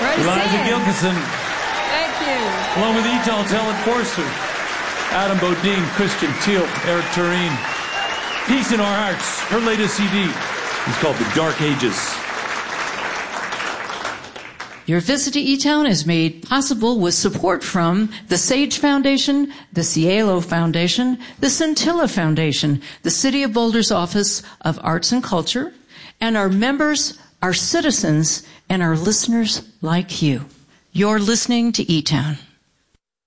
Eliza Gilkison. Thank you. Along with Etal Talent Forster, Adam Bodine, Christian Teal, Eric Tureen. Peace in Our Hearts. Her latest CD is called The Dark Ages. Your visit to E-Town is made possible with support from the Sage Foundation, the Cielo Foundation, the Scintilla Foundation, the City of Boulder's Office of Arts and Culture, and our members, our citizens, and our listeners like you. You're listening to E-Town.